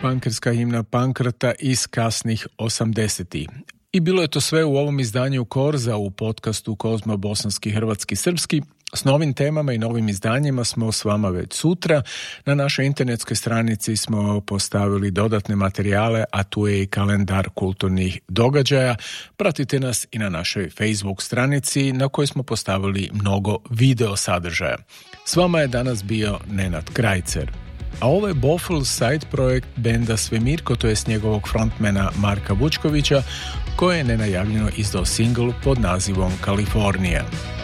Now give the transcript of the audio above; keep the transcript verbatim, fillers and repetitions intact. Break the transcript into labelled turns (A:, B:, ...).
A: punkerska himna Pankrata iz kasnih osamdesetih. I bilo je to sve u ovom izdanju Korza u podcastu Kozmo bosanski, hrvatski, srpski. S novim temama i novim izdanjima smo s vama već sutra. Na našoj internetskoj stranici smo postavili dodatne materijale, a tu je i kalendar kulturnih događaja. Pratite nas i na našoj Facebook stranici na kojoj smo postavili mnogo video sadržaja. S vama je danas bio Nenad Krajcer. A ovo je Bofl side projekt benda Svemirko, to je s njegovog frontmana Marka Vučkovića, koji je nenajavljeno izdao singl pod nazivom Kalifornija.